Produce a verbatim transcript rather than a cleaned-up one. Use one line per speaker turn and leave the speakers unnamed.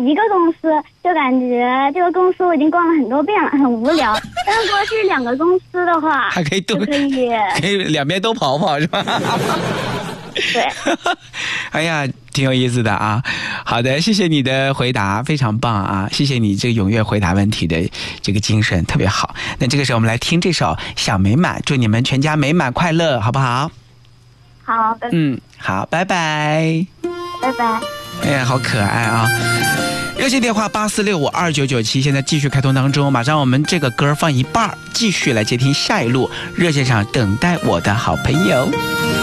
一个公司，就感觉这个公司我已经逛了很多遍了，很无聊。但如果是两个公司的话，
还可以都
可以
可以两边都跑跑，是吧？
对。
哎呀，挺有意思的啊。好的，谢谢你的回答，非常棒啊！谢谢你这个踊跃回答问题的这个精神，特别好。那这个时候我们来听这首《小美满》，祝你们全家美满快乐，好不好？
好的。
嗯，好，拜拜。
拜拜。
哎呀，好可爱啊！热线电话八四六五二九九七，现在继续开通当中。马上我们这个歌放一半，继续来接听下一路热线上等待我的好朋友。